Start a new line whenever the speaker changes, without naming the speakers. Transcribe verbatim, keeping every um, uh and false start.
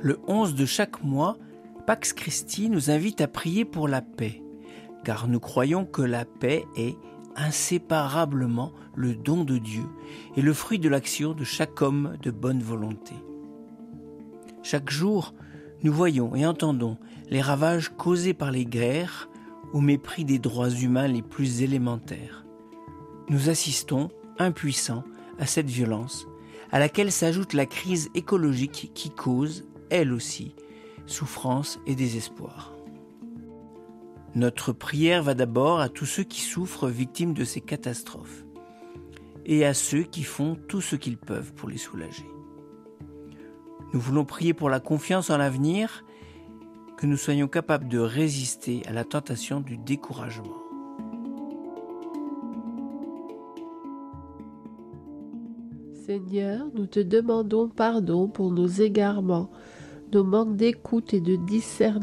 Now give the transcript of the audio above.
Le onze de chaque mois, Pax Christi nous invite à prier pour la paix, car nous croyons que la paix est inséparablement le don de Dieu et le fruit de l'action de chaque homme de bonne volonté. Chaque jour, nous voyons et entendons les ravages causés par les guerres au mépris des droits humains les plus élémentaires. Nous assistons, impuissants, à cette violence, à laquelle s'ajoute la crise écologique qui cause, elle aussi, souffrance et désespoir. Notre prière va d'abord à tous ceux qui souffrent victimes de ces catastrophes et à ceux qui font tout ce qu'ils peuvent pour les soulager. Nous voulons prier pour la confiance en l'avenir, que nous soyons capables de résister à la tentation du découragement.
Seigneur, nous te demandons pardon pour nos égarements, nos manques d'écoute et de discernement.